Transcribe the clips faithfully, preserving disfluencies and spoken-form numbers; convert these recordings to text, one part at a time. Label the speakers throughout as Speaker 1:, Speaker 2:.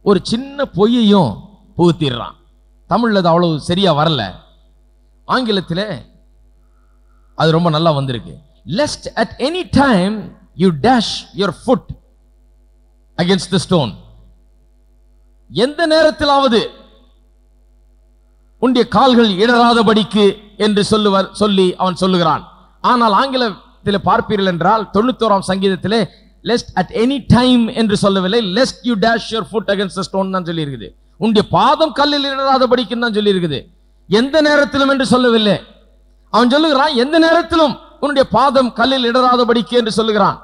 Speaker 1: ஒரு சின்ன பொய்யையும் புகுத்திடுறான். தமிழ்ல அது அவ்வளவு சரியா வரல, ஆங்கிலத்தில் அது ரொம்ப நல்லா வந்திருக்கு. Lest at any time you dash your foot against the stone. எந்த நேரத்திலாவது உன்னுடைய கால்கள் இடராதபடிக்கு என்று சொல்லுவார் சொல்லி அவன் சொல்லுகிறான். ஆனால் ஆங்கிலத்தில் பார்ப்பீர்கள் என்றால் தொண்ணூத்தோராம் சங்கீதத்திலே lest at any time என்று சொல்லவில்லை, lest you dash your foot against the stone தான் சொல்லி இருக்குது. உன்னுடைய பாதம் கல்லில் இடராதபடிக்கு தான் சொல்லி இருக்குது, எந்த நேரத்திலும் என்று சொல்லவில்லை. அவன் சொல்லுகிறான் எந்த நேரத்திலும் உன்னுடைய பாதம் கல்லில் இடராதபடிக்கு என்று சொல்லுகிறான்.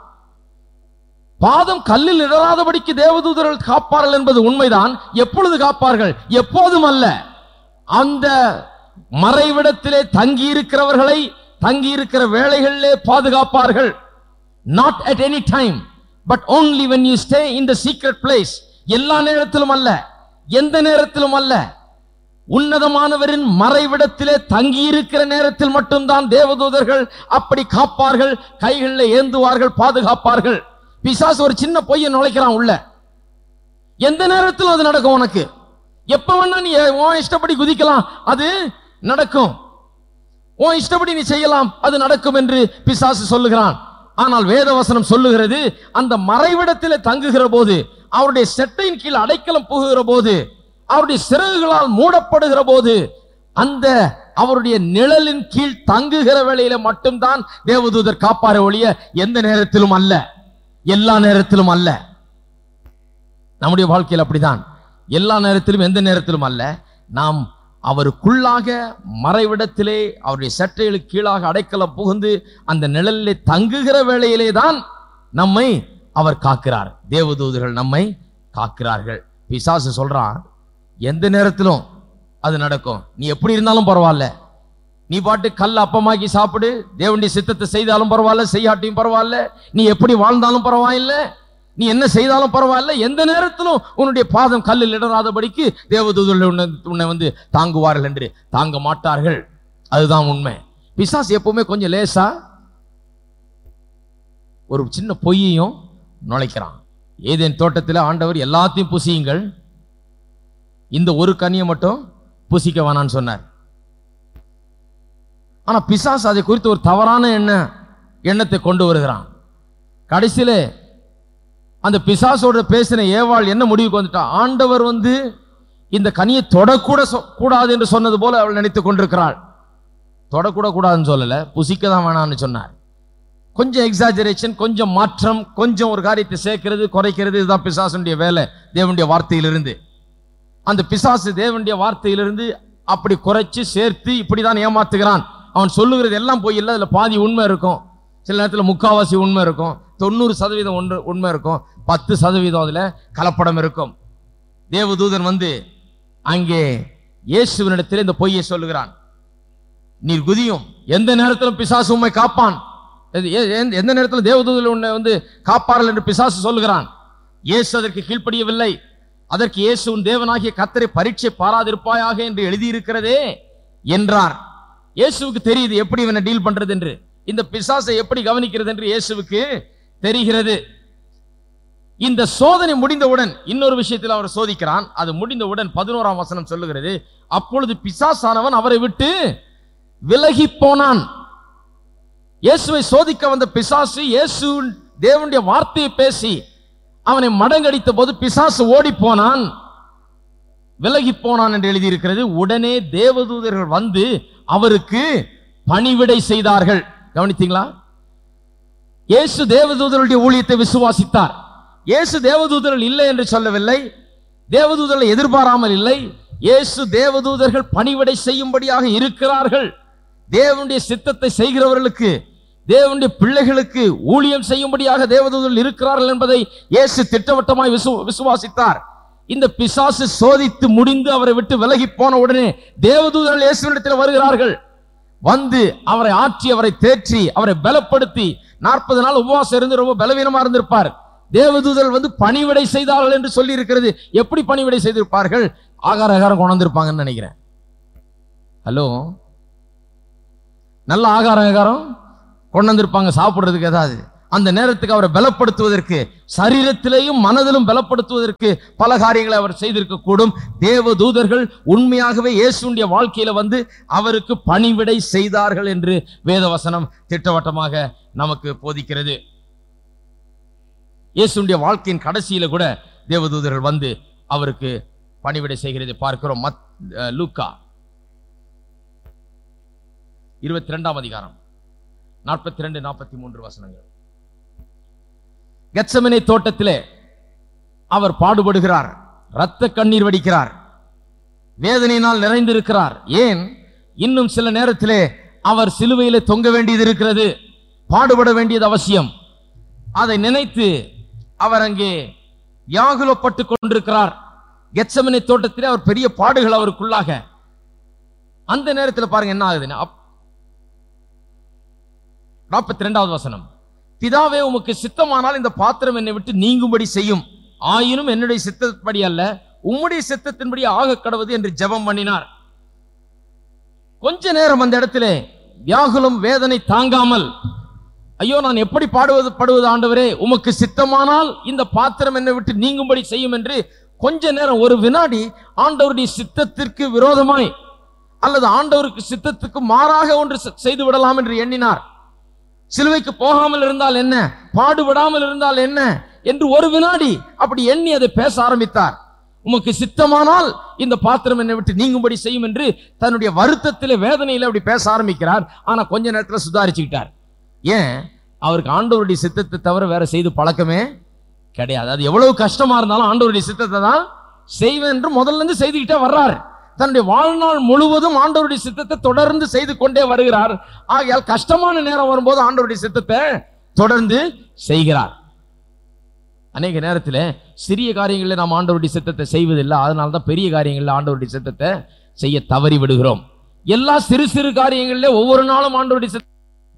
Speaker 1: பாதம் கல்லில் இடராதபடிக்கு தேவதூதர்கள் காப்பார்கள் என்பது உண்மைதான். எப்பொழுது காப்பார்கள்? எப்போதும் அல்ல. அந்த மறைவிடத்திலே தங்கி இருக்கிறவர்களை தங்கி இருக்கிற வேளைகளிலே பாதுகாப்பார்கள். Not at any time, but only when you stay in the secret place. எல்லா நேரத்திலும் அல்ல, எந்த நேரத்திலும் அல்ல. உன்னதமானவரின் மறைவிடத்திலே தங்கி இருக்கிற நேரத்தில் மட்டும்தான் தேவதூதர்கள் அப்படி காப்பார்கள், கைகளில் ஏந்துவார்கள், பாதுகாப்பார்கள். பிசாசு ஒரு சின்ன பொய்யை நுழைக்கிறான் உள்ள. எந்த நேரத்திலும் அது நடக்கும். உனக்கு எப்ப வேணா நீ உன் இஷ்டப்படி குதிக்கலாம், அது நடக்கும். உன் இஷ்டப்படி நீ செய்யலாம், அது நடக்கும் என்று பிசாசு சொல்லுகிறான். ஆனால் வேதவசனம் சொல்லுகிறது, அந்த மறைவிடத்திலே தங்குகிற போது, அவருடைய செட்டையின் கீழ் அடைக்கலம் புகுகிற போது, அவருடைய சிறகுகளால் மூடப்படுகிற போது, அந்த அவருடைய நிழலின் கீழ் தங்குகிற வேளையில மட்டும்தான் தேவதூதர் காப்பார ஒழிய எந்த நேரத்திலும் அல்ல, எல்லா நேரத்திலும் அல்ல. நம்முடைய வாழ்க்கையில் அப்படிதான், எல்லா நேரத்திலும் எந்த நேரத்திலும் அல்ல. நாம் அவருக்குள்ளாக மறைவிடத்திலே அவருடைய சட்டைகளுக்கு கீழாக அடைக்கலம் புகுந்து அந்த நிழலிலே தங்குகிற வேளையிலே தான் நம்மை அவர் காக்கிறார். தேவதூதர்கள் நம்மை காக்கிறார்கள். பிசாசு சொல்றான் எந்த நேரத்திலும் அது நடக்கும், நீ எப்படி இருந்தாலும் பரவாயில்ல, நீ பாட்டு கல் அப்பமாக்கி சாப்பிடு, தேவனுடைய சித்தத்தை செய்தாலும் பரவாயில்ல, செய்யாட்டியும் பரவாயில்ல, நீ எப்படி வாழ்ந்தாலும் பரவாயில்ல, நீ என்ன செய்தாலும் பரவாயில்ல, எந்த நேரத்திலும் உன்னுடைய பாதம் கல்லில் இடராதபடிக்கு தேவதூதர்கள் உன்னை வந்து தாங்குவார்கள் என்று தாங்க மாட்டார்கள். அதுதான் உண்மை. பிசாசு எப்பவுமே கொஞ்சம் லேசா ஒரு சின்ன பொய்யையும் நுழைக்கிறான். ஏதேன் தோட்டத்தில் ஆண்டவர் எல்லாத்தையும் புசியுங்கள், இந்த ஒரு கனியை மட்டும் புசிக்க வேணான்னு சொன்னார். ஆனா பிசாசு அதை குறித்து ஒரு தவறான எண்ண எண்ணத்தை கொண்டு வருகிறான். கடைசியில அந்த பிசாசோட பேசின ஏவாள் என்ன முடிவுக்கு வந்துட்டா, ஆண்டவர் வந்து இந்த கனியை தொடக்கூட கூடாது என்று சொன்னது போல அவள் நினைத்துக் கொண்டிருக்கிறாள். தொடக்கூட கூடாதுன்னு சொல்லல, புசிக்க தான் வேணான்னு சொன்னார். கொஞ்சம் எக்ஸாஜரேஷன், கொஞ்சம் மாற்றம், கொஞ்சம் ஒரு காரியத்தை சேர்க்கிறது குறைக்கிறது, இதுதான் பிசாசுடைய வேலை. தேவனுடைய வார்த்தையிலிருந்து அந்த பிசாசு தேவனுடைய வார்த்தையிலிருந்து அப்படி குறைச்சு சேர்த்து இப்படிதான் ஏமாத்துகிறான். அவன் சொல்லுகிறது எல்லாம் போய் இல்லை, அதில் பாதி உண்மை இருக்கும், சில நேரத்தில் முக்காவாசி உண்மை இருக்கும், தொண்ணூறு சதவீதம் ஒன்று உண்மை இருக்கும், பத்து சதவீதம் அதில் கலப்படம் இருக்கும். தேவதூதன் வந்து அங்கே இயேசுவினிடத்தில் இந்த பொய்யை சொல்லுகிறான், நீர் குதியும், எந்த நேரத்திலும் பிசாசு உண்மை காப்பான், எந்த நேரத்தில் தேவதூதன் உன்னை வந்து காப்பார்கள் என்று பிசாசு சொல்லுகிறான். இயேசு அதற்கு கீழ்ப்படியவில்லை. அதற்கு இயேசு உன் தேவனாகிய கர்த்தரை பரீட்சை பாராதிருப்பாயாக என்று எழுதியிருக்கிறதே என்றார். இயேசுவுக்கு தெரியுது எப்படி இவனை டீல் பண்றது என்று, இந்த பிசாசை எப்படி கவனிக்கிறது என்று இயேசுவுக்கு தெரிகிறது. இந்த சோதனை முடிந்தவுடன் இன்னொரு விஷயத்தில் அவர் சோதிக்கிறான். அது முடிந்தவுடன் பதினோராம் வசனம் சொல்லுகிறது, அப்பொழுது பிசாசானவன் அவரை விட்டு விலகி போனான். இயேசுவை சோதிக்க வந்த பிசாசு இயேசு தேவனுடைய வார்த்தையை பேசி அவனை மடங்கடித்த போது பிசாசு ஓடி போனான், விலகி போனான் என்று எழுதியிருக்கிறது. உடனே தேவதூதர்கள் வந்து அவருக்கு பணிவிடை செய்தார்கள். கவனித்தீங்களா? இயேசு தேவதூதர்களுடைய ஊழியத்தை விசுவாசித்தார். இயேசு தேவதூதர்கள் இல்லை என்று சொல்லவில்லை, தேவதூதர்களை எதிர்பாராமல் இல்லை. இயேசு தேவதூதர்கள் பணிவிடை செய்யும்படியாக இருக்கிறார்கள். தேவனுடைய சித்தத்தை செய்கிறவர்களுக்கு, தேவனுடைய பிள்ளைகளுக்கு ஊழியம் செய்யும்படியாக தேவதூதர்கள் இருக்கிறார்கள் என்பதை இயேசு திட்டவட்டமாய் விசுவாசித்தார். இந்த பிசாசு சோதித்து முடிந்து அவரை விட்டு விலகி போன உடனே தேவதூதர்கள் இயேசுவினிடத்தில் வருகிறார்கள். வந்து அவரை ஆற்றி, அவரை தேற்றி, அவரை பலப்படுத்தி, நாற்பது நாள் உபவாசம் இருந்து ரொம்ப பலவீனமா இருந்திருப்பார். தேவதூதர்கள் வந்து பணிவிடை செய்தார்கள் என்று சொல்லி இருக்கிறது. எப்படி பணிவிடை செய்திருப்பார்கள்? ஆகார ஆகாரம் கொண்டு வந்திருப்பாங்கன்னு நினைக்கிறேன். ஹலோ, நல்ல ஆகார ஆகாரம் கொண்டு வந்திருப்பாங்க சாப்பிடுறதுக்கு. ஏதாவது அந்த நேரத்துக்கு அவரை பலப்படுத்துவதற்கு, சரீரத்திலேயும் மனதிலும் பலப்படுத்துவதற்கு பல காரியங்களை அவர் செய்திருக்க கூடும். தேவ தூதர்கள் உண்மையாகவே இயேசுடைய வாழ்க்கையில வந்து அவருக்கு பணிவிடை செய்தார்கள் என்று வேதவசனம் திட்டவட்டமாக நமக்கு போதிக்கிறது. இயேசுடைய வாழ்க்கையின் கடைசியில கூட தேவதூதர்கள் வந்து அவருக்கு பணிவிடை செய்கிறதை பார்க்கிறோம். லூக்கா இருபத்தி இரண்டாம் அதிகாரம் நாற்பத்தி ரெண்டு நாற்பத்தி மூன்று வசனங்கள். கெத்செமனே தோட்டத்திலே அவர் பாடுபடுகிறார், இரத்த கண்ணீர் வடிக்கிறார், வேதனையினால் நிறைந்திருக்கிறார். ஏன்? இன்னும் சில நேரத்திலே அவர் சிலுவையிலே தொங்க வேண்டியது இருக்கிறது, பாடுபட வேண்டியது அவசியம். அதை நினைத்து அவர் அங்கே வியாகுலப்பட்டு கொண்டிருக்கிறார். கெத்செமனே தோட்டத்திலே அவர் பெரிய பாடுகள் அவருக்குள்ளாக. அந்த நேரத்தில் பாருங்க என்ன ஆகுதுன்னா, நாற்பத்தி இரண்டாவது வசனம், பிதாவே உமக்கு சித்தமானால் இந்த பாத்திரம் என்னை விட்டு நீங்கும்படி செய்யும், ஆயினும் என்னுடைய சித்தப்படி அல்ல உம்முடைய சித்தத்தின்படி ஆக கடவுது என்று ஜெபம் பண்ணினார். கொஞ்ச நேரம் அந்த இடத்திலே வியாகுலம் வேதனை தாங்காமல், ஐயோ நான் எப்படி பாடுவது படுவது ஆண்டவரே, உமக்கு சித்தமானால் இந்த பாத்திரம் என்னை விட்டு நீங்கும்படி செய்யும் என்று கொஞ்ச நேரம், ஒரு வினாடி ஆண்டவருடைய சித்தத்திற்கு விரோதமாய் அல்லது ஆண்டவருக்கு சித்தத்துக்கு மாறாக ஒன்று செய்து விடலாம் என்று எண்ணினார். சிலுவைக்கு போகாமல் இருந்தால் என்ன, பாடுபடாமல் இருந்தால் என்ன என்று ஒரு வினாடி அப்படி எண்ணி அதை பேச ஆரம்பித்தார். உமக்கு சித்தமானால் இந்த பாத்திரம் என்னை விட்டு நீங்கும்படி செய்யும் என்று தன்னுடைய வருத்தத்திலே வேதனையில அப்படி பேச ஆரம்பிக்கிறார். ஆனா கொஞ்ச நேரத்தில் சுதாரிச்சுக்கிட்டார். ஏன்? அவருக்கு ஆண்டவருடைய சித்தத்தை தவிர வேற செய்து பழக்கமே கிடையாது. அது எவ்வளவு கஷ்டமா இருந்தாலும் ஆண்டவருடைய சித்தத்தை தான் செய்வேன் என்று முதல்ல இருந்து செய்துக்கிட்டே வர்றாரு. தன்னுடைய வாழ்நாள் முழுவதும் ஆண்டவருடைய சித்தத்தை தொடர்ந்து செய்து கொண்டே வருகிறார். ஆகையால் கஷ்டமான நேரம் வரும்போது ஆண்டவருடைய சித்தத்தை தொடர்ந்து செய்கிறார். அநேக நேரத்தில் சிறிய காரியங்களில் நாம் ஆண்டவருடைய சித்தத்தை செய்வதில்லை. அதனால தான் பெரிய காரியங்களில் ஆண்டவருடைய சித்தத்தை செய்ய தவறி விடுகிறோம். எல்லா சிறு சிறு காரியங்களில் ஒவ்வொரு நாளும் ஆண்டவருடைய சித்தம்.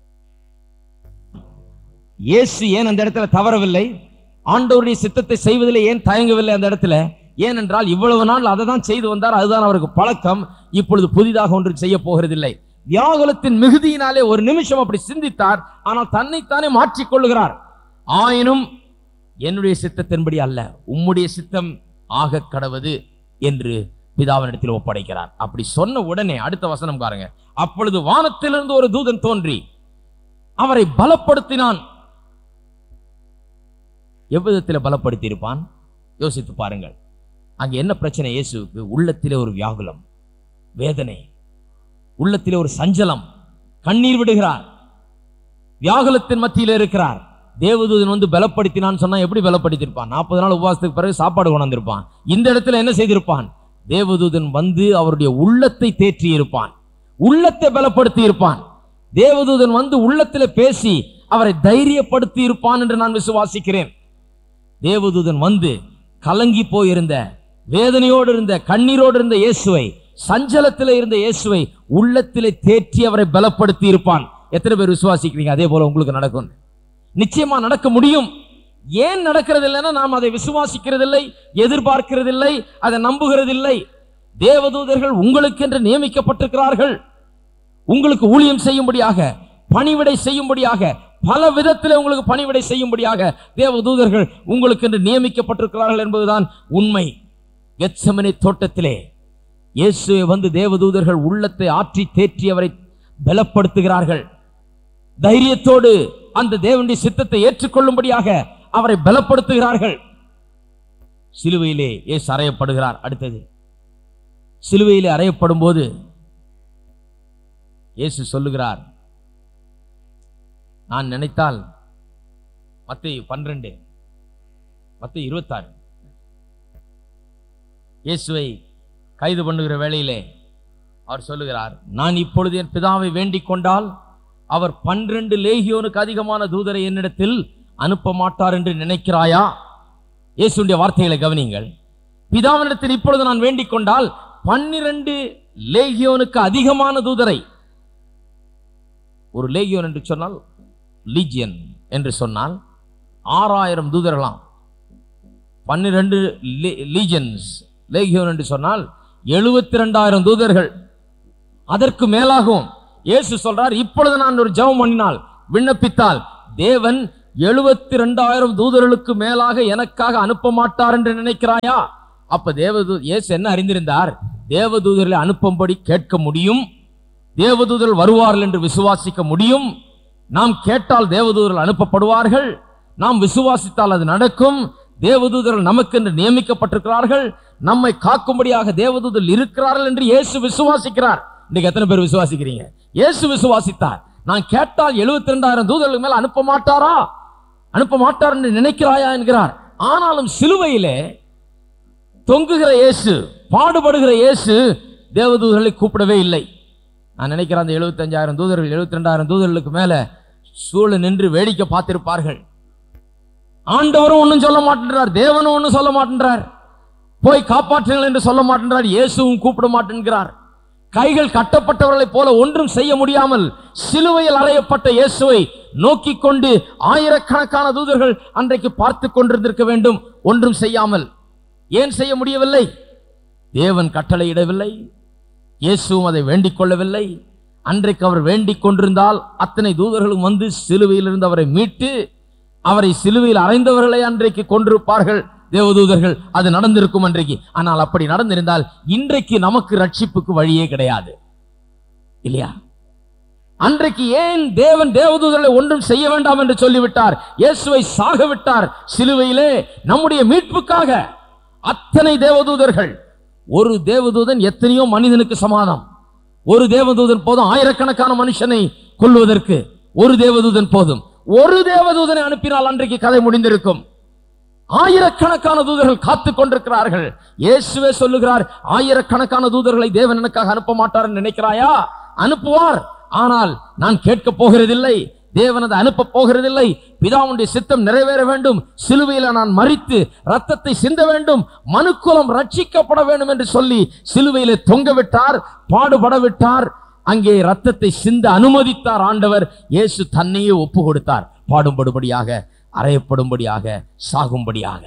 Speaker 1: இயேசு ஏன் அந்த இடத்துல தவறவில்லை? ஆண்டவருடைய சித்தத்தை செய்வதில் ஏன் தயங்கவில்லை அந்த இடத்துல? ஏனென்றால் இவ்வளவு நாள் அதை தான் செய்து வந்தார், அதுதான் அவருக்கு பழக்கம். இப்பொழுது புதிதாக ஒன்று செய்ய போகிறதில்லை. வியாகுலத்தின் மிகுதியினாலே ஒரு நிமிஷம் அப்படி சிந்தித்தார், ஆனால் தன்னைத்தானே மாற்றிக்கொள்ளுகிறார். ஆயினும் என்னுடைய சித்தத்தின்படி அல்ல உம்முடைய சித்தம் ஆக கடவது என்று பிதாவினிடத்தில் ஒப்படைக்கிறார். அப்படி சொன்ன உடனே அடுத்த வசனம் பாருங்க, அப்பொழுது வானத்திலிருந்து ஒரு தூதன் தோன்றி அவரை பலப்படுத்தினான். எவ்விதத்தில் பலப்படுத்தி இருப்பான் யோசித்து பாருங்கள். அங்கே என்ன பிரச்சனை? இயேசுவுக்கு உள்ளத்திலே ஒரு வியாகுலம், வேதனை, உள்ளத்திலே ஒரு சஞ்சலம், கண்ணீர் விடுகிறார், வியாகுலத்தின் மத்தியில் இருக்கிறார். தேவதூதன் வந்து பலப்படுத்தினான்னு சொன்னா எப்படி பலப்படுத்திருப்பான்? நாற்பது நாள் உபவாசத்துக்கு பிறகு சாப்பாடு கொண்டிருப்பான். இந்த இடத்துல என்ன செய்திருப்பான்? தேவதூதன் வந்து அவருடைய உள்ளத்தை தேற்றி இருப்பான், உள்ளத்தை பலப்படுத்தி இருப்பான். தேவதூதன் வந்து உள்ளத்தில் பேசி அவரை தைரியப்படுத்தி இருப்பான் என்று நான் விசுவாசிக்கிறேன். தேவதூதன் வந்து கலங்கி போயிருந்த, வேதனையோடு இருந்த, கண்ணீரோடு இருந்த இயேசுவை, சஞ்சலத்தில் இருந்த இயேசுவை உள்ளத்திலே தேற்றி அவரை பலப்படுத்தி இருப்பான். எத்தனை பேர் விசுவாசிக்கிறீங்க அதே போல உங்களுக்கு நடக்கும்? நிச்சயமா நடக்க முடியும். ஏன் நடக்கிறது இல்லைன்னா நாம் அதை விசுவாசிக்கிறதில்லை, எதிர்பார்க்கிறதில்லை, அதை நம்புகிறதில்லை. தேவதூதர்கள் உங்களுக்கு என்று நியமிக்கப்பட்டிருக்கிறார்கள். உங்களுக்கு ஊழியம் செய்யும்படியாக, பணிவிடை செய்யும்படியாக, பல விதத்தில் உங்களுக்கு பணிவிடை செய்யும்படியாக தேவதூதர்கள் உங்களுக்கு என்று நியமிக்கப்பட்டிருக்கிறார்கள் என்பதுதான் உண்மை. கெத்செமனே தோட்டத்திலே இயேசுவை வந்து தேவதூதர்கள் உள்ளத்தை ஆற்றி தேற்றி அவரை பலப்படுத்துகிறார்கள். தைரியத்தோடு அந்த தேவனுடைய சித்தத்தை ஏற்றுக்கொள்ளும்படியாக அவரை பலப்படுத்துகிறார்கள். சிலுவையிலே இயேசு அறையப்படுகிறார். அடுத்தது சிலுவையிலே அறையப்படும் போது இயேசு சொல்லுகிறார், நான் நினைத்தால் மத்தேயு பன்னிரண்டு மத்தேயு இருபத்தி ஆறு இயேசுவை கைது பண்ணுகிற வேளையிலே அவர் சொல்லுகிறார், நான் இப்பொழுது என் பிதாவை வேண்டிக் கொண்டால் அவர் பன்னிரண்டு லேகியோனுக்கு அதிகமான தூதரை என்னிடத்தில் அனுப்ப மாட்டார் என்று நினைக்கிறாயா? இயேசுடைய வார்த்தைகளை கவனிங்கள். பிதாவினிடத்தில் இப்பொழுது நான் வேண்டிக் கொண்டால் பன்னிரண்டு லேகியோனுக்கு அதிகமான தூதரை, ஒரு லேகியோன் என்று சொன்னால் லீஜியன் என்று சொன்னால் ஆறாயிரம் தூதர்களாம். பன்னிரண்டு லீஜன்ஸ் லேகியோன் என்று சொன்னால் எழுபத்தி இரண்டாயிரம் தூதர்கள், அதற்கு மேலாகும். இயேசு சொல்றார், இப்பொழுது நான் ஒரு ஜெபம் பண்ணினால், விண்ணப்பித்தால் தேவன் எழுபத்தி ரெண்டாயிரம் தூதர்களுக்கு மேலாக எனக்காக அனுப்ப மாட்டார் என்று நினைக்கிறாயா? அப்ப தேவதூ இயேசு என்ன அறிந்திருந்தார்? தேவதூதர்களை அனுப்பும்படி கேட்க முடியும், தேவதூதர்கள் வருவார்கள் என்று விசுவாசிக்க முடியும். நாம் கேட்டால் தேவதூதர்கள் அனுப்பப்படுவார்கள், நாம் விசுவாசித்தால் அது நடக்கும். தேவதூதர்கள் நமக்கு என்று நியமிக்கப்பட்டிருக்கிறார்கள், நம்மை காக்கும்படியாக தேவதூதர்கள் இருக்கிறார்கள் என்று இயேசு விசுவாசிக்கிறார். இன்னைக்கு எத்தனை பேர் விசுவாசிக்கிறீங்க? இயேசு விசுவாசித்தார். நான் கேட்டால் எழுபத்தி ரெண்டாயிரம் தூதர்களுக்கு மேல அனுப்ப மாட்டாரா, அனுப்ப மாட்டார் என்று நினைக்கிறாயா என்கிறார். ஆனாலும் சிலுவையிலே தொங்குகிற இயேசு, பாடுபடுகிற இயேசு தேவதூதர்களை கூப்பிடவே இல்லை. நான் நினைக்கிறேன் அந்த எழுபத்தி அஞ்சாயிரம் தூதர்கள் எழுபத்தி ரெண்டாயிரம் தூதர்களுக்கு மேல சூழ நின்று வேடிக்கை பார்த்திருப்பார்கள். ஆண்டவரும் ஒன்னும் சொல்ல மாட்டேன்றார், தேவனும் ஒன்னும் சொல்ல மாட்டேன்றார், போய் காப்பாற்றுங்கள் என்று சொல்ல மாட்டேன்றார், இயேசுவும் கூப்பிட மாட்டேன்கிறார். கைகள் கட்டப்பட்டவர்களை போல ஒன்றும் செய்ய முடியாமல் சிலுவையில் அறையப்பட்ட இயேசுவை நோக்கி கொண்டு ஆயிரக்கணக்கான தூதர்கள் அன்றைக்கு பார்த்து கொண்டிருந்திருக்க வேண்டும், ஒன்றும் செய்யாமல். ஏன் செய்ய முடியவில்லை? தேவன் கட்டளையிடவில்லை, இயேசுவும் அதை வேண்டிக் கொள்ளவில்லை. அன்றைக்கு அவர் வேண்டிக் கொண்டிருந்தால் அத்தனை தூதர்களும் வந்து சிலுவையிலிருந்து அவரை மீட்டு அவரை சிலுவையில் அறைந்தவர்களை அன்றைக்கு கொண்டிருப்பார்கள் தேவதூதர்கள். அது நடந்திருக்கும் அன்றைக்கு. ஆனால் அப்படி நடந்திருந்தால் இன்றைக்கு நமக்கு ரட்சிப்புக்கு வழியே கிடையாது, இல்லையா? அன்றைக்கு ஏன் தேவன் தேவதூதர்களை ஒன்றும் செய்ய வேண்டாம் என்று சொல்லிவிட்டார்? இயேசுவை சாக விட்டார் சிலுவையிலே நம்முடைய மீட்புக்காக. அத்தனை தேவதூதர்கள், ஒரு தேவதூதன் எத்தனையோ மனிதனுக்கு சமாதானம். ஒரு தேவதூதன் போதும் ஆயிரக்கணக்கான மனுஷனை கொல்வதற்கு. ஒரு தேவதூதன் போதும். ஒரு தேவதூதனை அனுப்பினால் அன்றைக்கு கதை முடிந்திருக்கும். ஆயிரக்கணக்கான தூதர்கள் காத்துக் கொண்டிருக்கிறார்கள். இயேசுவே சொல்லுகிறார், ஆயிரக்கணக்கான தூதர்களை தேவன் எனக்காக அனுப்ப மாட்டார் நினைக்கிறாயா? அனுப்புவார். ஆனால் நான் கேட்க போகிறதில்லை, தேவன் அதை அனுப்ப போகிறதில்லை. பிதாவுடைய சித்தம் நிறைவேற வேண்டும், சிலுவையில் நான் மரித்து ரத்தத்தை சிந்த வேண்டும், மனுக்குலம் ரட்சிக்கப்பட வேண்டும் என்று சொல்லி சிலுவையிலே தொங்க விட்டார், பாடுபட விட்டார். அங்கே ரத்தத்தை சிந்த அனுமதித்தார் ஆண்டவர். இயேசு தன்னையே ஒப்பு கொடுத்தார், பாடும்படும்படியாக, அறையப்படும்படியாக, சாகும்படியாக.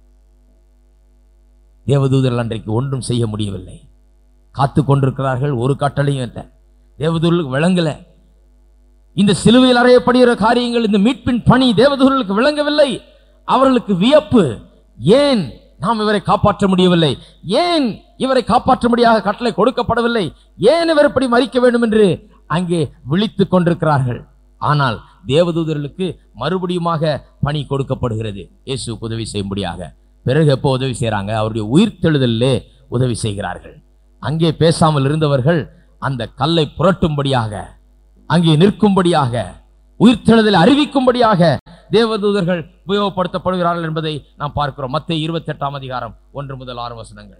Speaker 1: தேவதூதர்கள் அன்றைக்கு ஒன்றும் செய்ய முடியவில்லை, காத்து கொண்டிருக்கிறார்கள். ஒரு கட்டளையும் இல்லை, தேவதூதர்களுக்கு விளங்கல. இந்த சிலுவையில் அறையப்படுகிற காரியங்கள், இந்த மீட்பின் பணி தேவதூதர்களுக்கு விளங்கவில்லை. அவர்களுக்கு வியப்பு, ஏன் நாம் இவரை காப்பாற்ற முடியவில்லை, ஏன் இவரை காப்பாற்றும்படியாக கட்டளை கொடுக்கப்படவில்லை, ஏன் இவர் இப்படி மரிக்க வேண்டும் என்று அங்கே விழித்துக் கொண்டிருக்கிறார்கள். ஆனால் தேவதூதர்களுக்கு மறுபடியுமாக பணி கொடுக்கப்படுகிறது, இயேசுவுக்கு உதவி செய்யும்படியாக. பிறகு எப்போ உதவி செய்யறாங்க? அவருடைய உயிர்த்தெழுதலிலே உதவி செய்கிறார்கள். அங்கே பேசாமல் இருந்தவர்கள் அந்த கல்லை புரட்டும்படியாக, அங்கே நிற்கும்படியாக, உயிர்த்தெழுதலை அறிவிக்கும்படியாக தேவதூதர்கள் உபயோகப்படுத்தப்படுகிறார்கள் என்பதை நாம் பார்க்கிறோம். மத்தேயு இருபத்தி எட்டாம் அதிகாரம் ஒன்று முதல் ஆறு வசனங்கள்.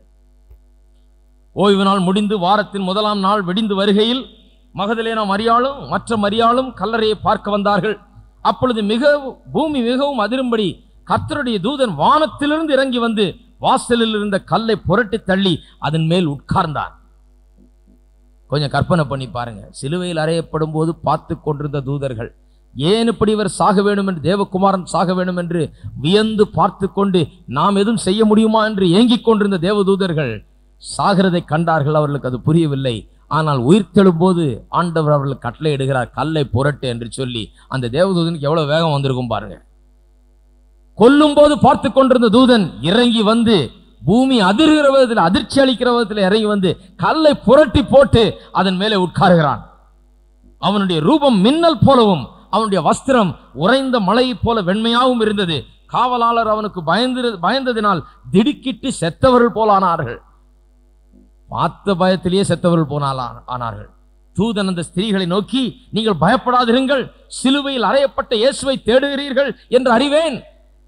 Speaker 1: ஓய்வு நாள் முடிந்து வாரத்தின் முதலாம் நாள் வெடிந்து வருகையில் மகதலேனா மரியாளும் மற்ற மரியாளும் கல்லறையை பார்க்க வந்தார்கள். அப்பொழுது மிக பூமி மிகவும் அதிரும்படி கர்த்தருடைய தூதன் வானத்திலிருந்து இறங்கி வந்து வாசலில் இருந்த கல்லை புரட்டி தள்ளி அதன் மேல் உட்கார்ந்தார். கொஞ்சம் கற்பனை பண்ணி பாருங்க. சிலுவையில் அறையப்படும் போது பார்த்து கொண்டிருந்த தூதர்கள், ஏன் இப்படி இவர் சாக வேண்டும் என்று, தேவகுமாரன் சாக வேண்டும் என்று வியந்து பார்த்து கொண்டு நாம் எதுவும் செய்ய முடியுமா என்று ஏங்கிக் கொண்டிருந்த தேவதூதர்கள் சாகிறதை கண்டார்கள். அவர்களுக்கு அது புரியவில்லை. ஆனால் உயிர்த்தெழும் போது ஆண்டவர் அவர்கள் கட்டளை இடுகிறார், கல்லை புரட்டு என்று சொல்லி. அந்த தேவதூதனுக்கு எவ்வளவு வேகம் வந்திருக்கும் பாருங்க. கொல்லும் போது பார்த்து கொண்டிருந்த தூதன் இறங்கி வந்து பூமி அதிர்கிற விதத்தில், அதிர்ச்சி அளிக்கிற விதத்தில் இறங்கி வந்து கல்லை புரட்டி போட்டு அதன் மேலே உட்காருகிறான். அவனுடைய ரூபம் மின்னல் போலவும் அவனுடைய வஸ்திரம் உறைந்த மலை போல வெண்மையாகவும் இருந்தது. காவலாளர் அவனுக்கு பயந்து பயந்ததினால் திடுக்கிட்டு செத்தவர்கள் போலானார்கள். பார்த்த பயத்திலேயே செத்தவர்கள் போனாலா ஆனார்கள். தூதன் அந்த ஸ்திரீகளை நோக்கி, நீங்கள் பயப்படாதிருங்கள், சிலுவையில் அறையப்பட்ட இயேசுவை தேடுகிறீர்கள் என்று அறிவேன்.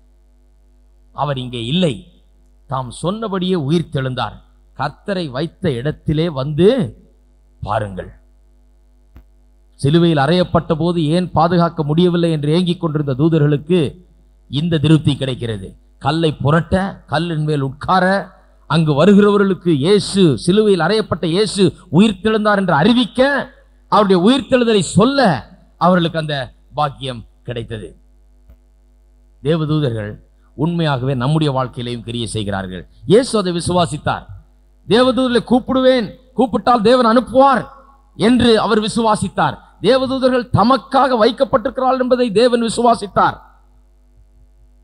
Speaker 1: அவர் இங்கே இல்லை, தாம் சொன்னபடியே உயிர் தெழுந்தார். கர்த்தரை வைத்த இடத்திலே வந்து பாருங்கள். சிலுவையில் அறையப்பட்ட போது ஏன் பாதுகாக்க முடியவில்லை என்று ஏங்கிக் கொண்டிருந்த தூதர்களுக்கு இந்த திருப்தி கிடைக்கிறது. கல்லை புரட்ட, கல்லின் மேல் உட்கார, அங்கு வருகிறவர்களுக்கு இயேசு, சிலுவையில் அறையப்பட்ட இயேசு உயிர் தெழுந்தார் என்று அறிவிக்க, அவருடைய உயிர்த்தெழுதலை சொல்ல அவர்களுக்கு அந்த பாக்கியம் கிடைத்தது. தேவதூதர்கள் உண்மையாகவே நம்முடைய வாழ்க்கையிலையும் கிரியை செய்கிறார்கள். இயேசு அதை விசுவாசித்தார். தேவதூதர்களை கூப்பிடுவேன், கூப்பிட்டால் தேவன் அனுப்புவார் என்று அவர் விசுவாசித்தார். தேவதூதர்கள் தமக்காக வைக்கப்பட்டிருக்கிறார்கள் என்பதை தேவன் விசுவாசித்தார்.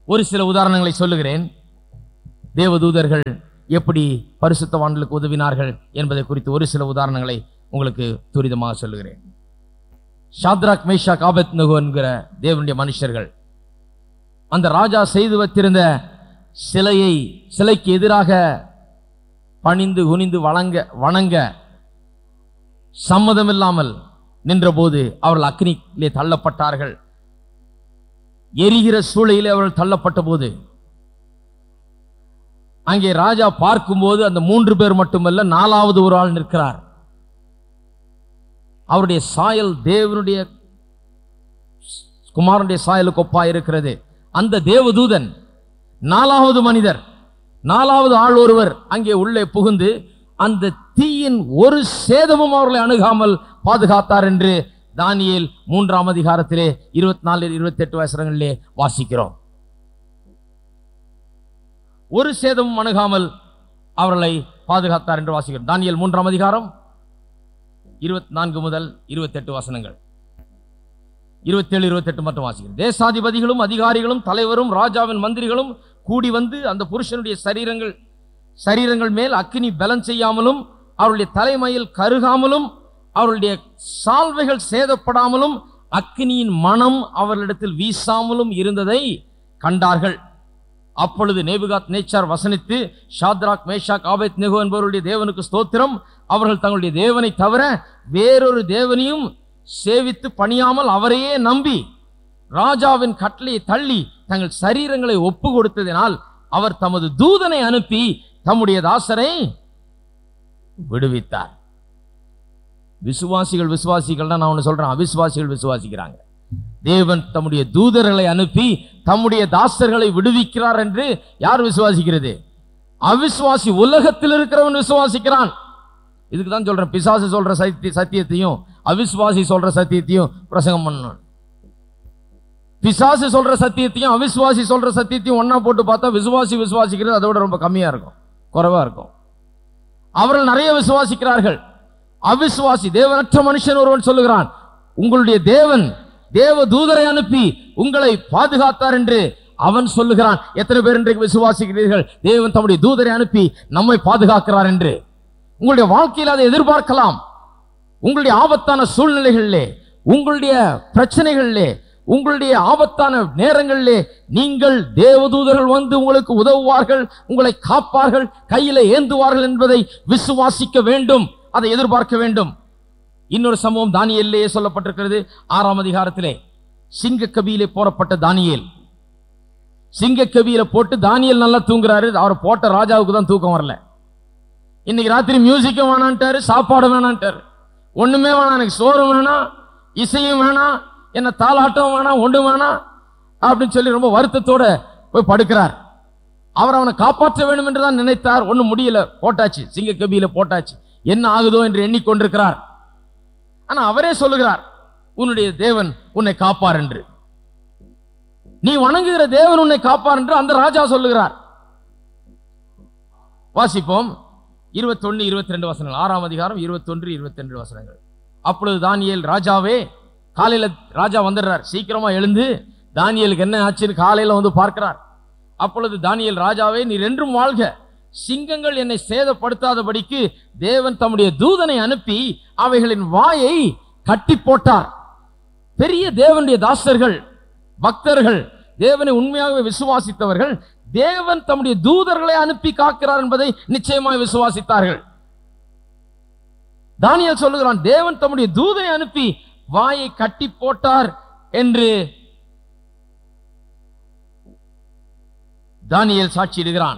Speaker 1: ஒரு சில உதாரணங்களை சொல்லுகிறேன். தேவதூதர்கள் எப்படி பரிசுத்தவான்களுக்கு உதவினார்கள் என்பதை குறித்து ஒரு சில உதாரணங்களை உங்களுக்கு துரிதமாக சொல்லுகிறேன். ஷாத்ராக் மேஷாக் ஆபேத்நேகோ என்கிற தேவனுடைய மனுஷர்கள் அந்த ராஜா செய்து வைத்திருந்த சிலையை சிலைக்கு எதிராக பணிந்து குனிந்து வணங்க வணங்க சம்மதமில்லாமல் நின்றபோது அவர்கள் அக்னியிலே தள்ளப்பட்டார்கள். எரிகிற சூளையிலே அவர்கள் தள்ளப்பட்ட போது அங்கே ராஜா பார்க்கும்போது அந்த மூன்று பேர் மட்டுமல்ல, நாலாவது ஒரு ஆள் நிற்கிறார். அவருடைய சாயல் தேவனுடைய குமாரனுடைய சாயலுக்கு ஒப்பா இருக்கிறது. அந்த தேவதூதன் நாலாவது மனிதர், நாலாவது ஆள் ஒருவர் அங்கே உள்ளே புகுந்து அந்த தீயின் ஒரு சேதமும் அவர்களை அணுகாமல் பாதுகாத்தார் என்று தானியேல் மூன்றாம் அதிகாரத்திலே இருபத்தி நாலு இருபத்தி எட்டு வசனங்களிலே வாசிக்கிறோம். ஒரு சேதமும் அணுகாமல் அவர்களை பாதுகாத்தார் என்று வாசிக்கிறோம். தானியேல் மூன்றாம் அதிகாரம் இருபத்தி நான்கு முதல் இருபத்தி எட்டு வசனங்கள், இருபத்தி ஏழு இருபத்தி எட்டு மட்டும் வாசிக்கிறோம். தேசாதிபதிகளும் அதிகாரிகளும் தலைவரும் ராஜாவின் மந்திரிகளும் கூடி வந்து அந்த புருஷனுடைய சரீரங்கள் சரீரங்கள் மேல் அக்கினி பலன் செய்யாமலும் அவருடைய தலைமையில் கருகாமலும் அவருடைய சால்வைகள் சேதப்படாமலும் அக்கினியின் மனம் அவர்களிடத்தில் வீசாமலும் இருந்ததை கண்டார்கள். அப்பொழுது நேபுகாத் நேச்சார் வசனித்து, ஷாத்ராக் மேஷாக் ஆபேத்நேகோ என்பவருடைய தேவனுக்கு ஸ்தோத்திரம், அவர்கள் தங்களுடைய தேவனை தவிர வேறொரு தேவனையும் சேவித்து பணியாமல் அவரையே நம்பி ராஜாவின் கட்டளையை தள்ளி தங்கள் சரீரங்களை ஒப்பு கொடுத்ததினால் அவர் தமது தூதனை அனுப்பி தம்முடைய தாசரை விடுவித்தார். விசுவாசிகள் விசுவாசிகள் நான் ஒன்று சொல்றேன், அவிசுவாசிகள் விசுவாசிக்கிறாங்க. தேவன் தம்முடைய தூதர்களை அனுப்பி தம்முடைய தாசர்களை விடுவிக்கிறார் என்று யார் விசுவாசிக்கிறது? அவிசுவாசி. உலகத்தில் இருக்கிறவன் விசுவாசிக்கிறான். இதுக்கு தான் சொல்றேன், பிசாசு சொல்ற சத்தியத்தையும் அவிசுவாசி சொல்ற சத்தியத்தையும் பிரசங்கம் பண்ணணும். பிசாசு சொல்ற சத்தியத்தையும் அவிசுவாசி சொல்ற சத்தியத்தையும் ஒன்னா போட்டு பார்த்தா விசுவாசி விசுவாசிக்கிறது அதோட ரொம்ப கம்மியா இருக்கும், குறைவா இருக்கும். அவர்கள் நிறைய விசுவாசிக்கிறார்கள். அவிசுவாசி தேவனற்ற மனுஷன் ஒருவன் சொல்லுகிறான், உங்களுடைய தேவன் தேவ தூதரை அனுப்பி உங்களை பாதுகாத்தார் என்று அவன் சொல்லுகிறான். எத்தனை பேர் இன்றைக்கு விசுவாசிக்கிறீர்கள் தேவன் தம்முடைய தூதரை அனுப்பி நம்மை பாதுகாக்கிறார் என்று? உங்களுடைய வாழ்க்கையில் அதை எதிர்பார்க்கலாம். உங்களுடைய ஆபத்தான சூழ்நிலைகளிலே, உங்களுடைய பிரச்சனைகளிலே, உங்களுடைய ஆபத்தான நேரங்களிலே நீங்கள் தேவதூதர்கள் வந்து உங்களுக்கு உதவுவார்கள், உங்களை காப்பார்கள், கையில ஏந்துவார்கள் என்பதை விசுவாசிக்க வேண்டும், அதை எதிர்பார்க்க வேண்டும். இன்னொரு சம்பவம் தானியேலிலே சொல்லப்பட்டிருக்கிறது. ஆறாம் அதிகாரத்திலே சிங்க கபியிலே போடப்பட்ட தானியேல், சிங்க கபியில போட்டு தானியேல் நல்லா தூங்குறாரு. அவர் போட்ட ராஜாவுக்கு தான் தூக்கம் வரல. இன்னைக்கு ராத்திரி மியூசிக்கும் வேணான்ட்டாரு, சாப்பாடு வேணான்ட்டாரு, ஒண்ணுமே வேணாம், எனக்கு சோறு வேணாம், இசையும் வேணாம், என்ன தாளாட்டம் வேணாம், ஒன்று வேணாம் அப்படின்னு சொல்லி ரொம்ப வருத்தத்தோட போய் படுக்கிறார். அவர் அவனை காப்பாற்ற வேண்டும் என்று தான் நினைத்தார். ஒன்னும் முடியல, போட்டாச்சு, சிங்க கபியில போட்டாச்சு, என்ன ஆகுதோ என்று எண்ணிக்கொண்டிருக்கிறார். ஆனா அவரே சொல்லுகிறார், உன்னுடைய தேவன் உன்னை காப்பார் என்று, நீ வணங்குகிற தேவன் உன்னை காப்பார் என்று அந்த ராஜா சொல்லுகிறார். வாசிப்போம் இருபத்தி ஒன்னு இருபத்தி ரெண்டு வசனங்கள், ஆறாம் அதிகாரம் இருபத்தி ஒன்று இருபத்தி ரெண்டு வசனங்கள். அப்பொழுது தானியேல், ராஜாவே, காலையில ராஜா வந்துடுறார், சீக்கிரமா எழுந்து தானியேலுக்கு என்ன ஆச்சுன்னு காலையில வந்து பார்க்கிறார். அப்பொழுது தானியேல், ராஜாவே, நீர் என்றும் வாழ்க, சிங்கங்கள் என்னை சேதப்படுத்தாதபடிக்கு தேவன் தம்முடைய தூதனை அனுப்பி அவைகளின் வாயை கட்டி போட்டார். பெரிய தேவனுடைய தாசர்கள், பக்தர்கள், தேவனை உண்மையாகவே விசுவாசித்தவர்கள் தேவன் தம்முடைய தூதர்களை அனுப்பி காக்கிறார் என்பதை நிச்சயமாய் விசுவாசித்தார்கள். தானியேல் சொல்லுகிறான், தேவன் தம்முடைய தூதனை அனுப்பி வாயை கட்டி போட்டார் என்று தானியேல் சாட்சியிடுகிறான்.